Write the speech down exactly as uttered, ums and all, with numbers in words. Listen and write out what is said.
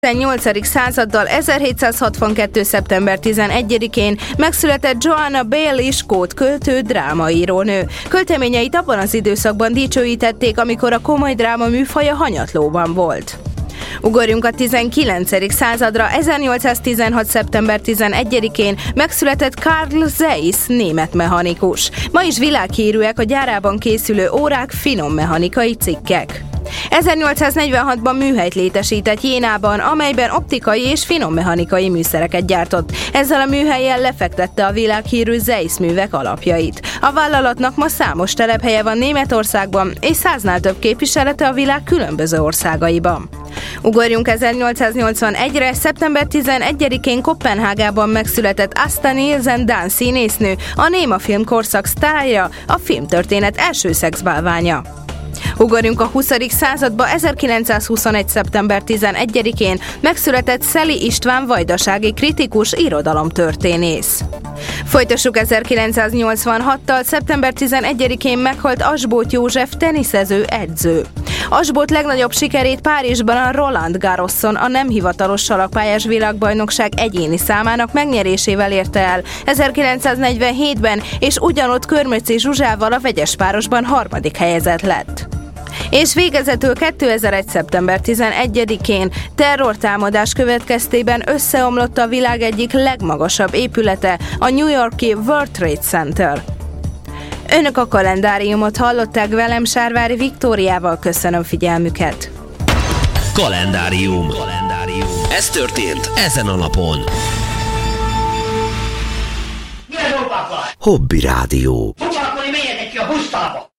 tizennyolcadik századdal ezerhétszázhatvankettő. szeptember tizenegyedikén megszületett Joanna Baillie, skót költő, drámaírónő. Költeményeit abban az időszakban dicsőítették, amikor a komoly dráma műfaja hanyatlóban volt. Ugorjunk a tizenkilencedik századra, ezernyolcszáztizenhat. szeptember tizenegyedikén megszületett Carl Zeiss, német mechanikus. Ma is világhírűek a gyárában készülő órák, finom mechanikai cikkek. ezernyolcszáznegyvenhatban műhelyt létesített Jénában, amelyben optikai és finom mechanikai műszereket gyártott. Ezzel a műhellyel lefektette a világhírű Zeiss művek alapjait. A vállalatnak ma számos telephelye van Németországban, és száznál több képviselete a világ különböző országaiban. Ugorjunk ezernyolcszáznyolcvanegyre, szeptember tizenegyedikén Koppenhágában megszületett Asta Nielsen dán színésznő, a némafilm korszak sztárja, a filmtörténet első szexbálványa. Ugorjunk a huszadik századba, ezerkilencszázhuszonegy. szeptember tizenegyedikén megszületett Szeli István vajdasági kritikus, irodalomtörténész. Folytassuk ezerkilencszáznyolcvanhattal, szeptember tizenegyedikén meghalt Asbóth József teniszező, edző. Asbóth legnagyobb sikerét Párizsban a Roland Garroson, a nem hivatalos salakpályás világbajnokság egyéni számának megnyerésével érte el ezerkilencszáznegyvenhétben, és ugyanott Körmöcsi Zsuzsával a vegyespárosban harmadik helyezett lett. És végezetül kétezer-egy. szeptember tizenegyedikén terrortámadás következtében összeomlott a világ egyik legmagasabb épülete, a New York-i World Trade Center. Önök a kalendáriumot hallották, velem Sárvári Viktóriával, köszönöm figyelmüket. Kalendárium. Kalendárium. Ez történt ezen a napon. Hobby Rádió. Foglalkozni, menjetek ki a busztába!